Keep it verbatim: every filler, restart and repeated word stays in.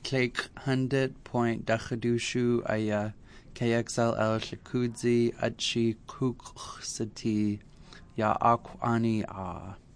Click hundred point Dachadushu Aya K X L L Shakudzi Achi Kuksati Ya Akwani A.